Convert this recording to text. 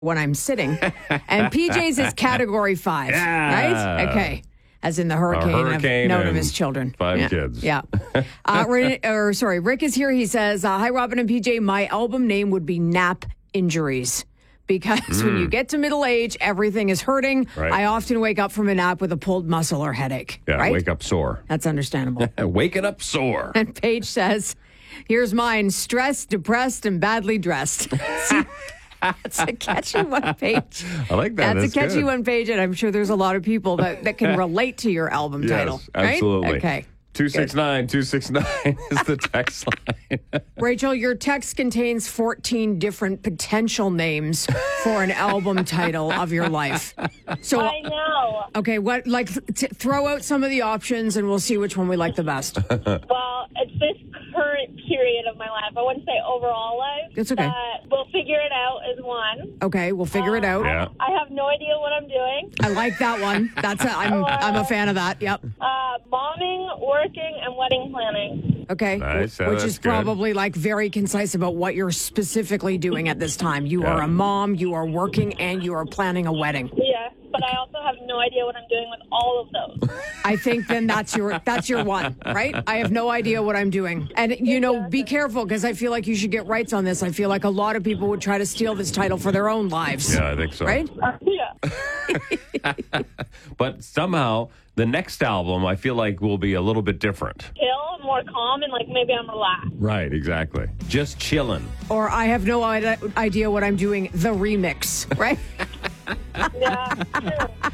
when I'm sitting. And PJ's is category 5, right? Okay. As in the hurricane of none of his children. 5 kids. Yeah. Rick is here. He says, hi, Robin and PJ. My album name would be Nap Injuries. Because when you get to middle age, everything is hurting. Right. I often wake up from a nap with a pulled muscle or headache. Yeah, right? wake up sore. That's understandable. Waking up sore. And Paige says, here's mine, stressed, depressed, and badly dressed. See, that's a catchy one, Paige. I like that. That's a catchy good. one, Paige, and I'm sure there's a lot of people that can relate to your album title. Right? Absolutely. Okay. 269-269 is the text line. Rachel, your text contains 14 different potential names for an album title of your life. So I know. Okay, throw out some of the options and we'll see which one we like the best. Well, it's this current period of my life. I wouldn't say overall life. It's okay. We'll figure it out is one. Okay, we'll figure it out. Yeah. I have no idea what I'm doing. I like that one. I'm a fan of that. Yep. Momming, working, and wedding planning. Okay. Nice. Which That's is good. probably very concise about what you're specifically doing at this time. You are a mom, you are working, and you are planning a wedding. Yeah, but I also have no idea what I'm doing with all of those. I think then that's your one, right? I have no idea what I'm doing. And, be careful because I feel like you should get rights on this. I feel like a lot of people would try to steal this title for their own lives. Yeah, I think so. Right? Yeah. But somehow, the next album, I feel like, will be a little bit different. Chill, more calm, and maybe I'm relaxed. Right, exactly. Just chilling. Or I have no idea what I'm doing, the remix, right? Yeah, true.